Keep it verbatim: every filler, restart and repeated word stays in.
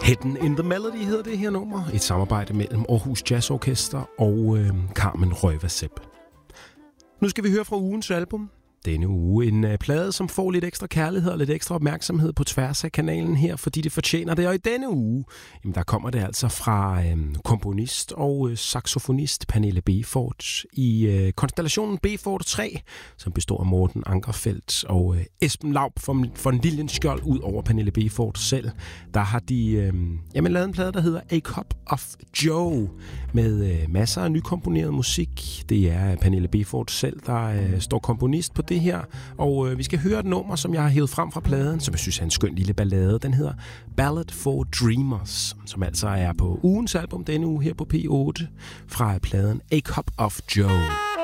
Hidden in the Melody hedder det her nummer. Et samarbejde mellem Aarhus Jazz Orkester og øh, Carmen Røversepp. Nu skal vi høre fra ugens album. Denne uge en uh, plade, som får lidt ekstra kærlighed og lidt ekstra opmærksomhed på tværs af kanalen her, fordi det fortjener det. Og i denne uge, jamen, der kommer det altså fra øhm, komponist og øh, saxofonist Pernille Befort i øh, konstellationen Befort tre, som består af Morten Ankerfeldt og øh, Esben Laub von, von Liljenskjold. Ud over Pernille Befort selv, der har de øh, jamen, lavet en plade, der hedder A Cup of Joe, med øh, masser af nykomponeret musik. Det er Pernille Befort selv, der øh, står komponist på det her, og øh, vi skal høre et nummer, som jeg har hævet frem fra pladen, som jeg synes er en skøn lille ballade. Den hedder Ballad for Dreamers, som altså er på ugens album denne uge her på P otte, fra pladen A Cup of Joe.